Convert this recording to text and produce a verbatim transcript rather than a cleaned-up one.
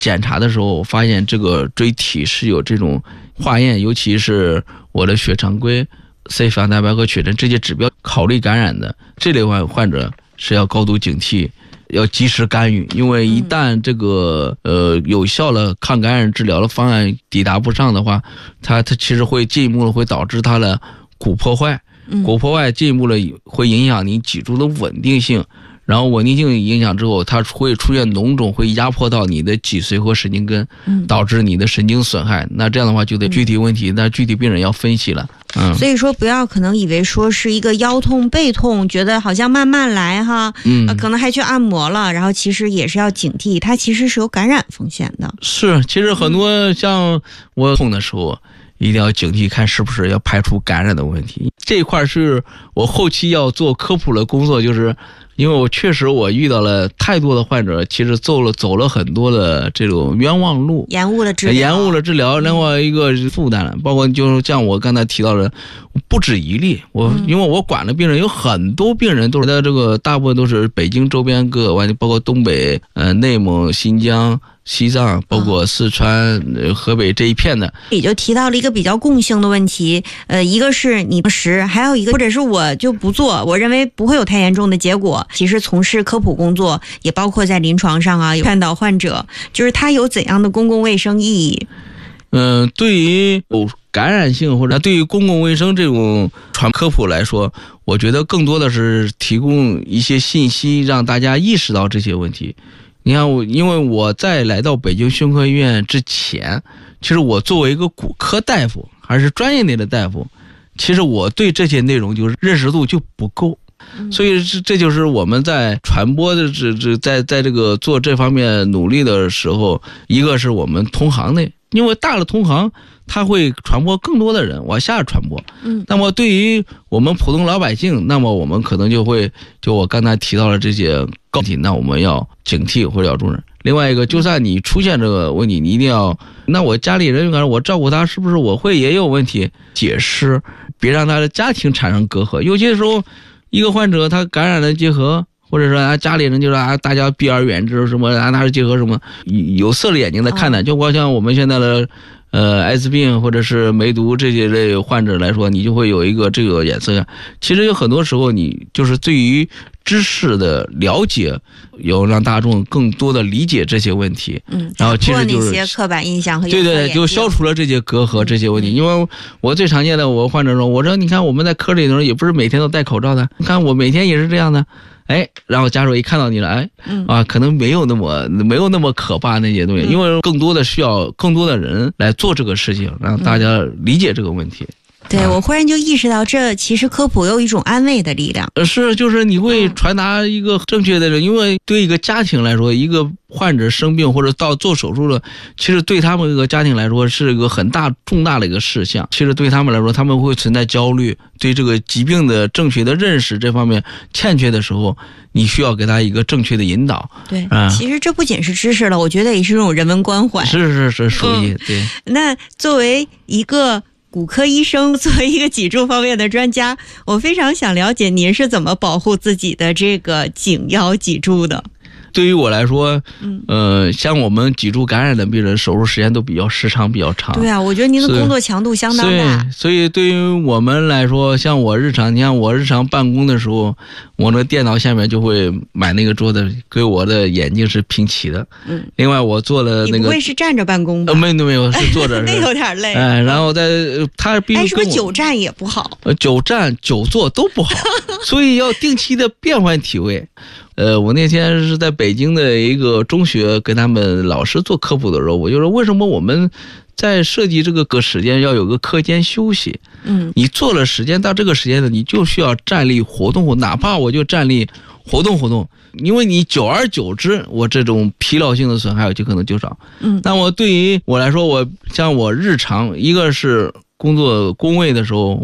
检查的时候，我发现这个椎体是有这种化验，尤其是我的血常规、C 反蛋白和血沉这些指标考虑感染的这类患患者是要高度警惕，要及时干预，因为一旦这个呃有效的抗感染治疗的方案抵达不上的话，它它其实会进一步的会导致它的骨破坏，骨破坏进一步的会影响你脊柱的稳定性。然后稳定性影响之后，它会出现脓肿，会压迫到你的脊髓和神经根，导致你的神经损害。那这样的话就得具体问题，那具体病人要分析了。嗯， 所以说不要可能以为说是一个腰痛背痛，觉得好像慢慢来哈，嗯、呃，可能还去按摩了，然后其实也是要警惕，它其实是有感染风险的。 是，其实很多像我痛的时候。一定要警惕，看是不是要排除感染的问题。这一块是我后期要做科普的工作，就是因为我确实我遇到了太多的患者，其实走了走了很多的这种冤枉路， 延误了治疗， 延误了治疗。另外一个是负担了，包括就是像我刚才提到的，不止一例。我因为我管的病人有很多病人都是在这个大部分都是北京周边各个，包括东北、呃内蒙、新疆。西藏包括四川、呃、河北这一片的， 也就提到了一个比较共性的问题，呃，一个是你实，还有一个或者是我就不做，我认为不会有太严重的结果。其实从事科普工作，也包括在临床上啊，有看到患者，就是它有怎样的公共卫生意义？ 嗯、呃，对于有感染性或者对于公共卫生这种传科普来说，我觉得更多的是提供一些信息，让大家意识到这些问题。你看我，因为我在来到北京胸科医院之前，其实我作为一个骨科大夫，还是专业内的大夫，其实我对这些内容就是认识度就不够，所以这这就是我们在传播的这这在在这个做这方面努力的时候，一个是我们同行内，因为大的同行它会传播更多的人往下传播，嗯，那么对于我们普通老百姓，那么我们可能就会就我刚才提到了这些问题，那我们要警惕或者要重视。另外一个，就算你出现这个问题，你一定要，那我家里人感觉我照顾他，是不是我会也有问题？解释，别让他的家庭产生隔阂。有些时候，一个患者他感染了结核，或者说啊家里人就说啊大家避而远之什么啊他是结核什么，有色的眼睛在看的，就好像我们现在的。呃，艾滋病或者是梅毒这些类患者来说，你就会有一个这个眼色。其实有很多时候，你就是对于知识的了解，有让大众更多的理解这些问题。嗯，然后其实就是那些刻板印象和对对，就消除了这些隔阂这些问题。嗯、因为我最常见的，我患者说，我说你看我们在科里头也不是每天都戴口罩的，你看我每天也是这样的。哎，然后家属一看到你了，哎，啊，可能没有那么没有那么可怕那些东西，因为更多的需要更多的人来做这个事情，让大家理解这个问题。 对，我忽然就意识到，这其实科普有一种安慰的力量。 呃，是，就是你会传达一个正确的，嗯、因为对一个家庭来说，一个患者生病或者到做手术了，其实对他们这个家庭来说是一个很大重大的一个事项。其实对他们来说，他们会存在焦虑，对这个疾病的正确的认识这方面欠缺的时候，你需要给他一个正确的引导。 对，嗯，其实这不仅是知识了，我觉得也是一种人文关怀。 是是是，属于、嗯、对。 那作为一个骨科医生，作为一个脊柱方面的专家，我非常想了解您是怎么保护自己的这个颈腰脊柱的。 对于我来说，嗯，呃，像我们脊柱感染的病人，手术时间都比较时长比较长。 对啊，我觉得您的工作强度相当大。 所以，对于我们来说，像我日常，你看我日常办公的时候，我的电脑下面就会买那个桌子，跟我的眼睛是平齐的。嗯。另外，我做了那个。 你不会是站着办公吧？ 呃，没有没有，是坐着。 那有点累。 哎，然后在他必须。 哎，是不是久站也不好？ 呃，久站久坐都不好，所以要定期的变换体位。呃，我那天是在北京的一个中学跟他们老师做科普的时候，我就说为什么我们在设计这个个时间要有个课间休息？嗯，你做了时间到这个时间呢，你就需要站立活动，哪怕我就站立活动活动，因为你久而久之，我这种疲劳性的损害就可能就少。嗯，那我对于我来说，我像我日常一个是工作工位的时候。